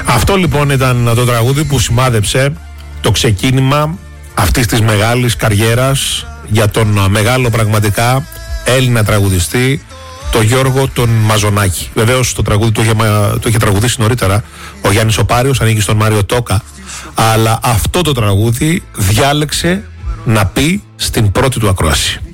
Αυτό λοιπόν ήταν το τραγούδι που σημάδεψε το ξεκίνημα αυτής της μεγάλης καριέρας για τον μεγάλο πραγματικά Έλληνα τραγουδιστή, τον Γιώργο τον Μαζονάκη. Βεβαίως το τραγούδι το είχε τραγουδήσει νωρίτερα ο Γιάννης ο Πάριος, ανήκει στον Μάριο Τόκα, αλλά αυτό το τραγούδι διάλεξε να πει στην πρώτη του ακρόαση.